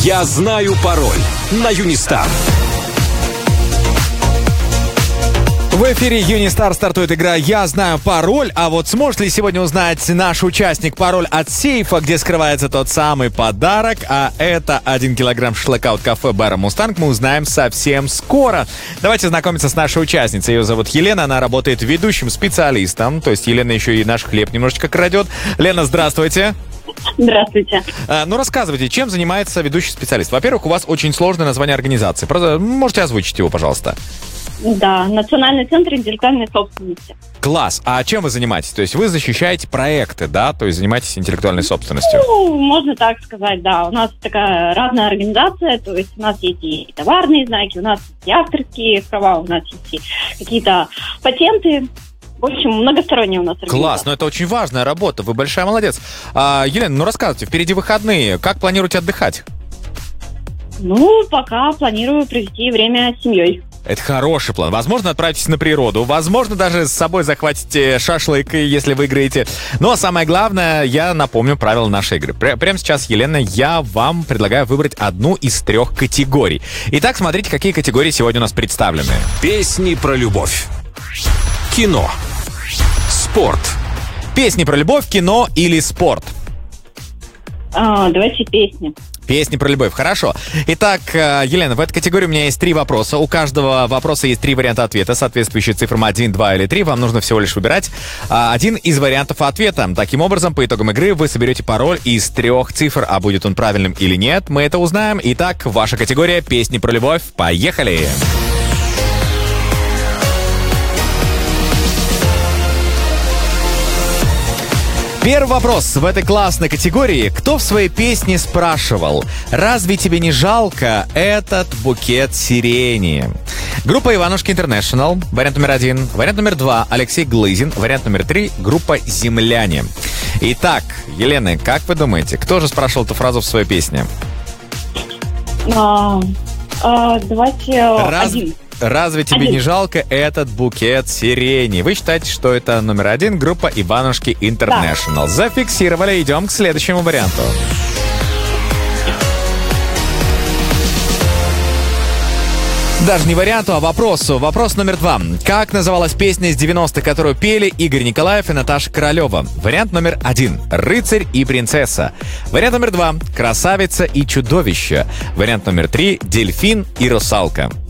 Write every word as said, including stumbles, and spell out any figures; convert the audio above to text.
Я знаю пароль на Юнистар. В эфире Юнистар стартует игра «Я знаю пароль». А вот сможет ли сегодня узнать наш участник пароль от сейфа, где скрывается тот самый подарок? А это один килограмм шашлыка от кафе бара «Мустанг». Мы узнаем совсем скоро. Давайте знакомиться с нашей участницей. Ее зовут Елена. Она работает ведущим специалистом. То есть Елена еще и наш хлеб немножечко крадет. Лена, здравствуйте. Здравствуйте. А, ну, рассказывайте, чем занимается ведущий специалист? Во-первых, у вас очень сложное название организации. Просто можете озвучить его, пожалуйста? Да, Национальный центр интеллектуальной собственности. Класс. А чем вы занимаетесь? То есть вы защищаете проекты, да? То есть занимаетесь интеллектуальной собственностью? Ну, можно так сказать, да. У нас такая разная организация, то есть у нас есть и товарные знаки, у нас есть и авторские права, у нас есть и какие-то патенты. В общем, многосторонняя у нас организация. Класс, но это очень важная работа, вы большая молодец. А, Елена, ну рассказывайте, впереди выходные, как планируете отдыхать? Ну, пока планирую провести время с семьей. Это хороший план. Возможно, отправитесь на природу. Возможно, даже с собой захватите шашлык, если выиграете. Но самое главное, я напомню правила нашей игры. Пр- прямо сейчас, Елена, я вам предлагаю выбрать одну из трех категорий. Итак, смотрите, какие категории сегодня у нас представлены. Песни про любовь. Кино. Спорт. Песни про любовь, кино или спорт? А, давайте песни. Песни про любовь, хорошо. Итак, Елена, в этой категории у меня есть три вопроса. У каждого вопроса есть три варианта ответа, соответствующие цифрам один, два или три. Вам нужно всего лишь выбирать один из вариантов ответа. Таким образом, по итогам игры вы соберете пароль из трех цифр, а будет он правильным или нет, мы это узнаем. Итак, ваша категория «Песни про любовь». Поехали! Первый вопрос в этой классной категории. Кто в своей песне спрашивал: «Разве тебе не жалко этот букет сирени?» Группа Иванушки Интернешнл, вариант номер один. Вариант номер два — Алексей Глызин. Вариант номер три — группа «Земляне». Итак, Елена, как вы думаете, кто же спрашивал эту фразу в своей песне? А, а, давайте Раз... один. Разве тебе Один. не жалко этот букет сирени? Вы считаете, что это номер один, группа Иванушки Интернешнл. Да. Зафиксировали, идем к следующему варианту. Даже не варианту, а вопросу. Вопрос номер два. Как называлась песня из девяностых, которую пели Игорь Николаев и Наташа Королева? Вариант номер один. «Рыцарь и принцесса». Вариант номер два. «Красавица и чудовище». Вариант номер три. «Дельфин и русалка».